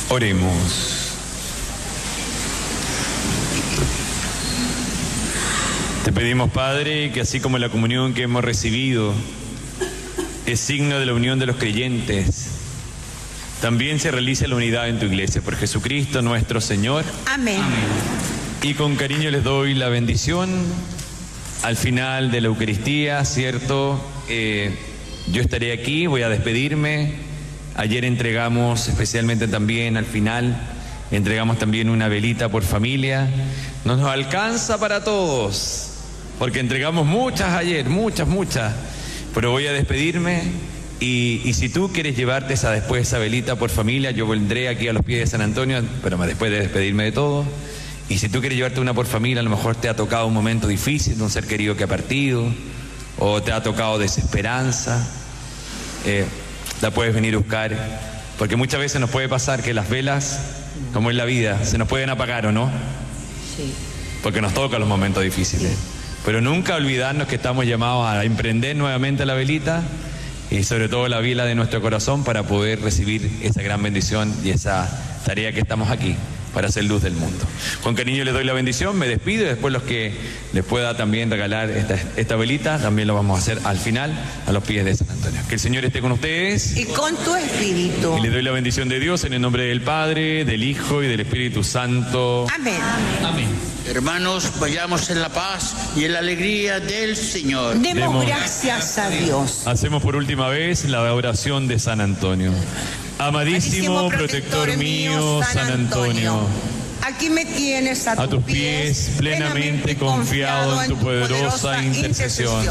Oremos. Te pedimos, Padre, que así como la comunión que hemos recibido es signo de la unión de los creyentes, también se realice la unidad en tu iglesia. Por Jesucristo nuestro Señor. Amén. Y con cariño les doy la bendición al final de la Eucaristía, ¿cierto? Yo estaré aquí, voy a despedirme. Ayer entregamos, especialmente también al final, entregamos también una velita por familia. No nos alcanza para todos, porque entregamos muchas ayer, muchas, pero voy a despedirme y si tú quieres llevarte esa velita por familia, yo vendré aquí a los pies de San Antonio, pero después de despedirme de todo. Y si tú quieres llevarte una por familia, a lo mejor te ha tocado un momento difícil de un ser querido que ha partido, o te ha tocado desesperanza, la puedes venir a buscar, porque muchas veces nos puede pasar que las velas, como es la vida, se nos pueden apagar, ¿o no? Sí. Porque nos tocan los momentos difíciles. Sí. Pero nunca olvidarnos que estamos llamados a emprender nuevamente la velita y sobre todo la vela de nuestro corazón para poder recibir esa gran bendición y esa tarea que estamos aquí para hacer luz del mundo. Con cariño les doy la bendición, me despido y después los que les pueda también regalar esta velita, también lo vamos a hacer al final a los pies de San Antonio. Que el Señor esté con ustedes. Y con tu espíritu. Y les doy la bendición de Dios en el nombre del Padre, del Hijo y del Espíritu Santo. Amén. Amén. Hermanos, vayamos en la paz y en la alegría del Señor. Demos gracias a Dios. Hacemos por última vez la oración de San Antonio. Amadísimo protector mío, San Antonio, aquí me tienes a tus pies, plenamente confiado en tu poderosa intercesión.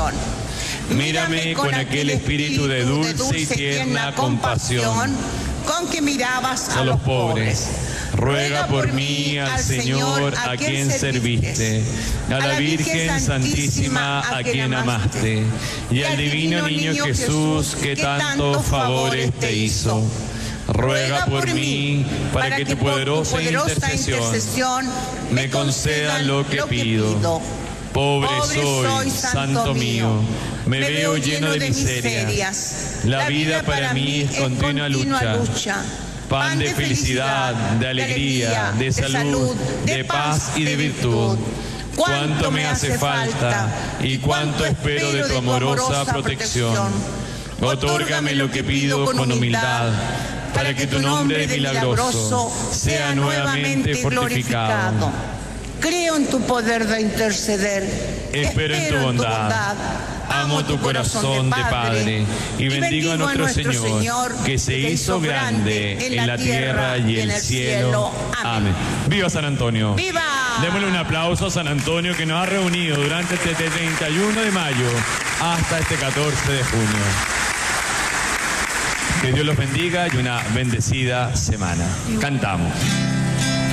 Mírame con aquel espíritu de dulce y tierna compasión con que mirabas a los pobres. Ruega por mí al Señor a quien serviste, a la Virgen Santísima a quien amaste, y al divino niño Jesús que tantos favores te hizo. Ruega por mí para que tu poderosa intercesión me conceda lo que pido. Pobre soy, santo mío, me veo lleno de miserias. La vida para mí es continua lucha. Pan de felicidad, de alegría, de salud, de paz y de virtud. Cuánto me hace falta y cuánto espero de tu amorosa protección. Otórgame lo que pido con humildad, para que tu nombre milagroso sea nuevamente fortificado. Creo en tu poder de interceder. Espero en tu bondad. Amo tu corazón de Padre y bendigo a nuestro Señor, que se hizo grande en la tierra y el cielo. Amén. ¡Viva San Antonio! ¡Viva! Démosle un aplauso a San Antonio, que nos ha reunido durante este 31 de mayo hasta este 14 de junio. Que Dios los bendiga y una bendecida semana. Cantamos.